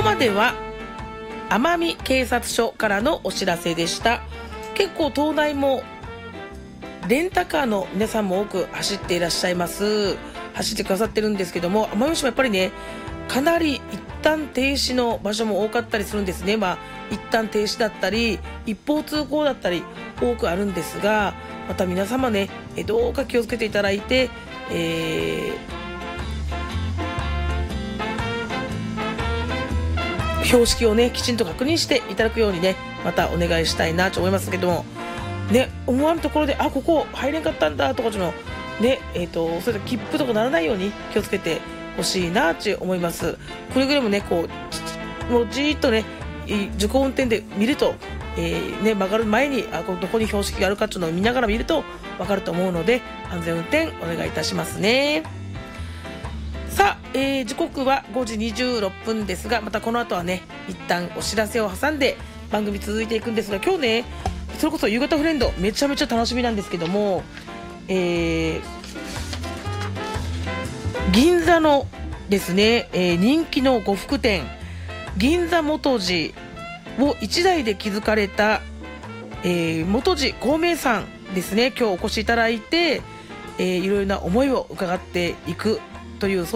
までは奄美警察署からのお知らせでした。結構島内もレンタカーの皆さんも多く走っていらっしゃいます。走ってくださってるんですけども、奄美市もやっぱりね、かなり一旦停止の場所も多かったりするんですね。一旦停止だったり一方通行だったり多くあるんですが、また皆様ね、どうか気をつけていただいて、標識をねきちんと確認していただくようにね、またお願いしたいなと思いますけどもね、思わぬところでここ入れんかったんだとかのね、それで切符とかならないように気をつけてほしいなと思います。くれぐれもねもうじーっとね自己運転で見ると、曲がる前にどこに標識があるかっていうのを見ながら見ると分かると思うので、安全運転お願いいたしますね。さあ、時刻は5時26分ですが、またこの後はね一旦お知らせを挟んで番組続いていくんですが、今日ねそれこそ夕方フレンドめちゃめちゃ楽しみなんですけども、銀座のですね、人気の呉服店銀座元次を一代で築かれた、元次孔明さんですね、今日お越しいただいて、いろいろな思いを伺っていくという